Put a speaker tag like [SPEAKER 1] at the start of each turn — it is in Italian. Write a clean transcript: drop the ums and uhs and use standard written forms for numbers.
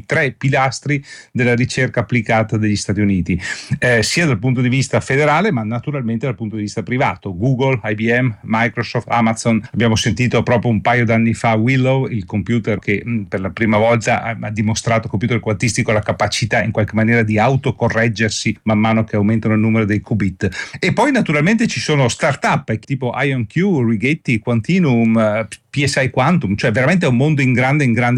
[SPEAKER 1] tre pilastri della ricerca applicata degli Stati Uniti, sia dal punto di vista federale ma naturalmente dal punto di vista privato. Google, IBM, Microsoft, Amazon. Abbiamo sentito proprio un paio d'anni fa Willow, il computer che per la prima volta ha dimostrato, computer quantistico, la capacità in qualche maniera di autocorreggersi man mano che aumentano il numero dei qubit. E poi naturalmente ci sono start-up tipo IonQ, Rigetti, Quantinuum, PSI Quantum, cioè veramente è un mondo in grande